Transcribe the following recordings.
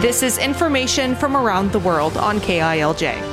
This is information from around the world on KILJ.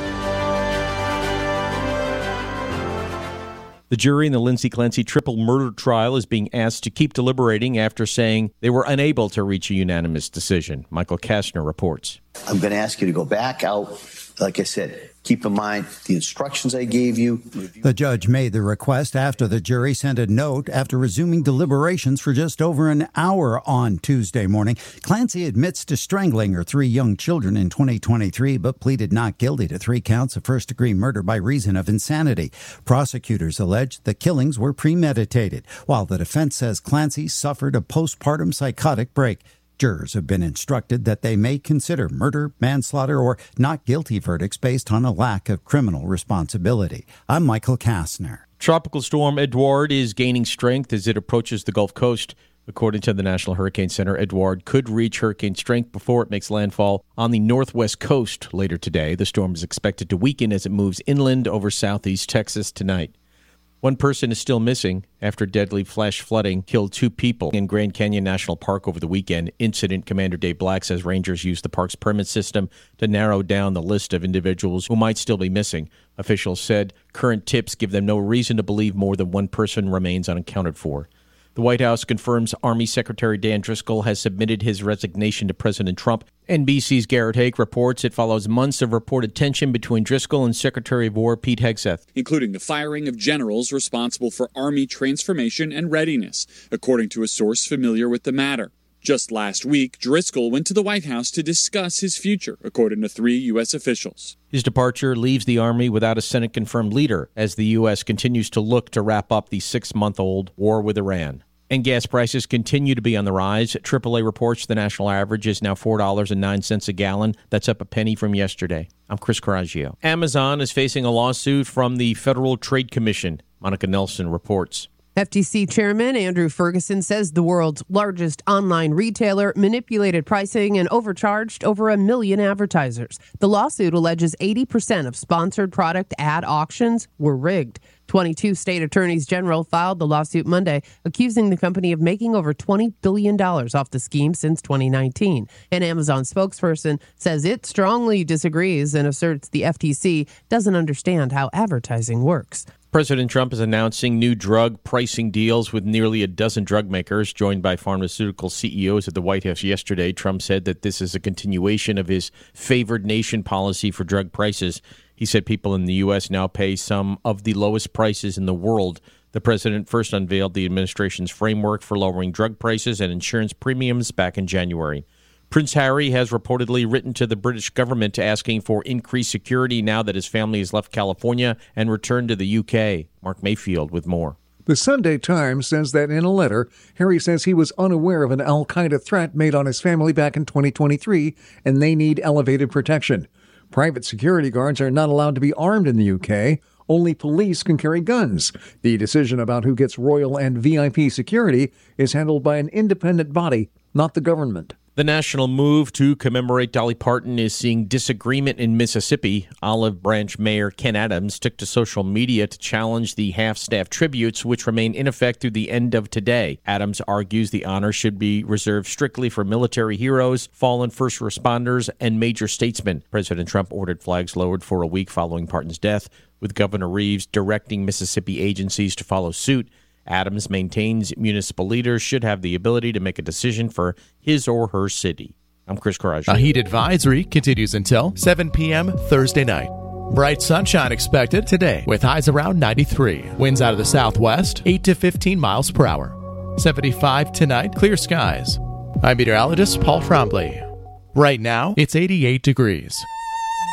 The jury in the Lindsay Clancy triple murder trial is being asked to keep deliberating after saying they were unable to reach a unanimous decision. Michael Kastner reports. I'm going to ask you to go back out. Like I said, keep in mind the instructions I gave you. The judge made the request after the jury sent a note after resuming deliberations for just over an hour on Tuesday morning. Clancy admits to strangling her 3 young children in 2023, but pleaded not guilty to 3 counts of first-degree murder by reason of insanity. Prosecutors allege the killings were premeditated, while the defense says Clancy suffered a postpartum psychotic break. Jurors have been instructed that they may consider murder, manslaughter, or not guilty verdicts based on a lack of criminal responsibility. I'm Michael Kastner. Tropical storm Edouard is gaining strength as it approaches the Gulf Coast. According to the National Hurricane Center, Edouard could reach hurricane strength before it makes landfall on the northwest coast later today. The storm is expected to weaken as it moves inland over southeast Texas tonight. 1 person is still missing after deadly flash flooding killed 2 people in Grand Canyon National Park over the weekend. Incident Commander Dave Black says rangers used the park's permit system to narrow down the list of individuals who might still be missing. Officials said current tips give them no reason to believe more than 1 person remains unaccounted for. The White House confirms Army Secretary Dan Driscoll has submitted his resignation to President Trump. NBC's Garrett Haake reports it follows months of reported tension between Driscoll and Secretary of War Pete Hegseth, including the firing of generals responsible for Army transformation and readiness, according to a source familiar with the matter. Just last week, Driscoll went to the White House to discuss his future, according to 3 U.S. officials. His departure leaves the Army without a Senate-confirmed leader as the U.S. continues to look to wrap up the 6-month-old war with Iran. And gas prices continue to be on the rise. AAA reports the national average is now $4.09 a gallon. That's up a penny from yesterday. I'm Chris Coraggio. Amazon is facing a lawsuit from the Federal Trade Commission. Monica Nelson reports. FTC Chairman Andrew Ferguson says the world's largest online retailer manipulated pricing and overcharged over 1 million advertisers. The lawsuit alleges 80% of sponsored product ad auctions were rigged. 22 state attorneys general filed the lawsuit Monday, accusing the company of making over $20 billion off the scheme since 2019. An Amazon spokesperson says it strongly disagrees and asserts the FTC doesn't understand how advertising works. President Trump is announcing new drug pricing deals with nearly a dozen drug makers. Joined by pharmaceutical CEOs at the White House yesterday, Trump said that this is a continuation of his favored nation policy for drug prices. He said people in the U.S. now pay some of the lowest prices in the world. The president first unveiled the administration's framework for lowering drug prices and insurance premiums back in January. Prince Harry has reportedly written to the British government asking for increased security now that his family has left California and returned to the U.K. Mark Mayfield with more. The Sunday Times says that in a letter, Harry says he was unaware of an al-Qaeda threat made on his family back in 2023, and they need elevated protection. Private security guards are not allowed to be armed in the UK. Only police can carry guns. The decision about who gets royal and VIP security is handled by an independent body, not the government. The national move to commemorate Dolly Parton is seeing disagreement in Mississippi. Olive Branch Mayor Ken Adams took to social media to challenge the half-staff tributes, which remain in effect through the end of today. Adams argues the honor should be reserved strictly for military heroes, fallen first responders, and major statesmen. President Trump ordered flags lowered for a week following Parton's death, with Governor Reeves directing Mississippi agencies to follow suit. Adams maintains municipal leaders should have the ability to make a decision for his or her city. I'm Chris Coraggio. A heat advisory continues until 7 p.m. Thursday night. Bright sunshine expected today with highs around 93. Winds out of the southwest, 8 to 15 miles per hour. 75 tonight, clear skies. I'm meteorologist Paul Trombley. Right now, it's 88 degrees.